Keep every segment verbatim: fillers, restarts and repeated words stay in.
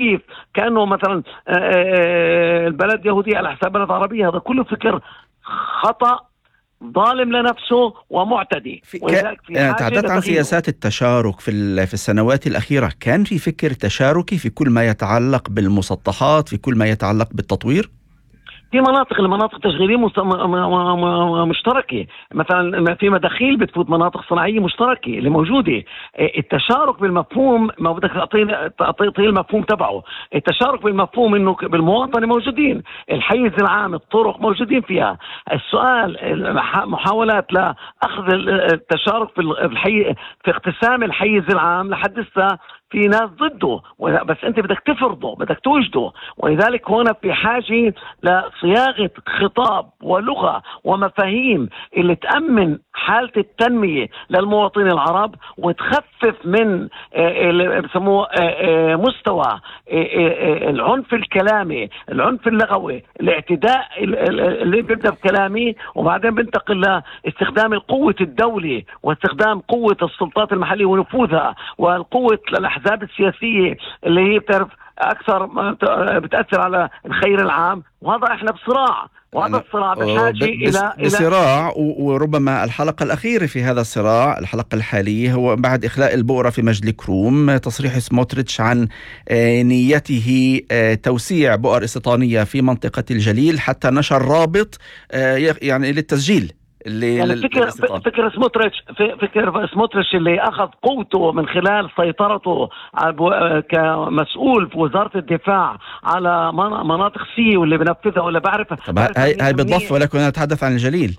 تحريف كأنه مثلا البلد يهودية على حساب بلد عربية. هذا كله فكر خطأ ظالم لنفسه ومعتدي. في تحدثت عن سياسات التشارك في في السنوات الأخيرة، كان في فكر تشاركي في كل ما يتعلق بالمسطحات، في كل ما يتعلق بالتطوير؟ في مناطق المناطق تشغيلية مشتركة، مثلا في مداخيل بتفوت مناطق صناعية مشتركة اللي موجودة. التشارك بالمفهوم ما بدك تعطيه المفهوم تبعه. التشارك بالمفهوم انه بالمواطنة موجودين، الحيز العام الطرق موجودين فيها. السؤال محاولات لأخذ التشارك في الحي في اقتسام الحيز العام لحد هسه في ناس ضده، بس انت بدك تفرضه، بدك توجده. ولذلك هنا في حاجة لصياغة خطاب ولغة ومفاهيم اللي تأمن حالة التنمية للمواطنين العرب، وتخفف من اللي بسموه مستوى العنف الكلامي، العنف اللغوي، الاعتداء اللي بيبدأ بكلامي وبعدين بنتقل لاستخدام القوة الدولة واستخدام قوة السلطات المحلية ونفوذها والقوة الأحزاب السياسية اللي هي بتعرف أكثر بتأثر على الخير العام. وهذا إحنا بصراع، وهذا الصراع بحاجة إلى بصراع. وربما الحلقة الأخيرة في هذا الصراع، الحلقة الحالية، هو بعد إخلاء البؤرة في مجلس كروم تصريح سموتريتش عن نيته توسيع بؤر استيطانية في منطقة الجليل، حتى نشر رابط يعني للتسجيل اللي يعني فكر فكر سموتريتش فكر سموتريتش اللي أخذ قوته من خلال سيطرته كمسؤول في وزارة الدفاع على مناطق سي واللي بنفذها ولا بعرفها. طب هاي هاي بالضبط، ولكن نتحدث عن الجليل.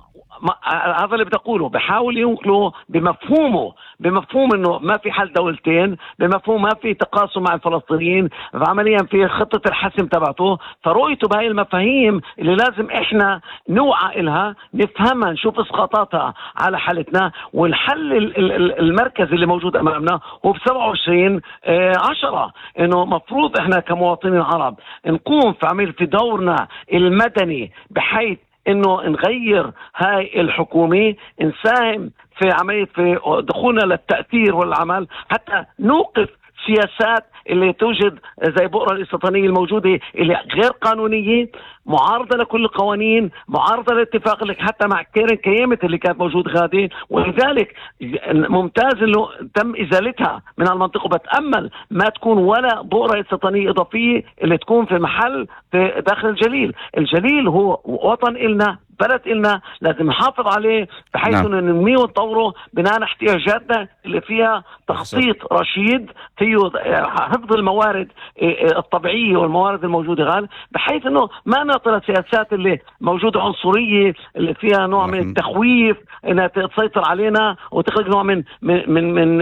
هذا اللي بتقوله بحاول ينقله بمفهومه، بمفهوم انه ما في حل دولتين، بمفهوم ما في تقاسم مع الفلسطينيين، عمليا في خطة الحسم تبعته. فرؤيته بهاي المفاهيم اللي لازم احنا نوعى إلها، نفهمها، نشوف اسقاطاتها على حالتنا. والحل المركزي اللي موجود امامنا هو ب سبعة وعشرين عشرة، انه مفروض احنا كمواطنين عرب نقوم في عمل في دورنا المدني بحيث انه نغير هاي الحكومة، نساهم في عملية في دخولنا للتأثير والعمل، حتى نوقف سياسات اللي توجد زي بؤرة الاستيطانية الموجودة اللي غير قانونية، معارضة لكل القوانين، معارضة للاتفاق اللي حتى مع كيرن كيامت اللي كانت موجود غادي. ولذلك ممتاز انه تم ازالتها من المنطقة. وبتأمل ما تكون ولا بؤرة استيطانية اضافية اللي تكون في محل في داخل الجليل. الجليل هو وطن إلنا، بلد إلنا، لازم نحافظ عليه بحيث نعم. انه ننميه ونطوره بناء على احتياجاتنا اللي فيها تخطيط رشيد، فيه حفظ الموارد الطبيعية والموارد الموجودة غال، بحيث انه ما نعطي السياسات اللي موجودة عنصرية اللي فيها نوع من التخويف انها تسيطر علينا وتخلق نوع من من من, من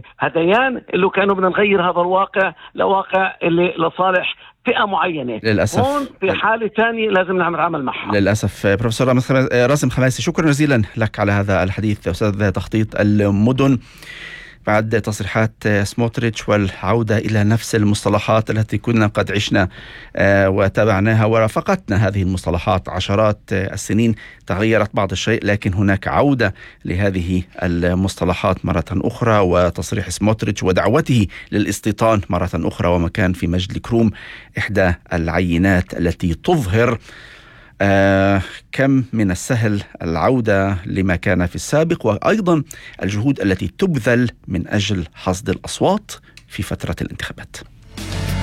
هذيان اللي كانوا بدنا نغير هذا الواقع لواقع اللي لصالح فئة معينة. للأسف هون في حالة ثانية لازم نعمل عمل معها. للأسف. بروفيسور راسم خماسي، شكرا جزيلا لك على هذا الحديث، أستاذ تخطيط المدن. بعد تصريحات سموتريتش والعودة إلى نفس المصطلحات التي كنا قد عشنا وتابعناها ورافقتنا، هذه المصطلحات عشرات السنين، تغيرت بعض الشيء، لكن هناك عودة لهذه المصطلحات مرة أخرى. وتصريح سموتريتش ودعوته للاستيطان مرة أخرى، ومكان في مجلس كروم إحدى العينات التي تظهر آه كم من السهل العودة لما كان في السابق، وأيضا الجهود التي تبذل من أجل حصد الأصوات في فترة الانتخابات.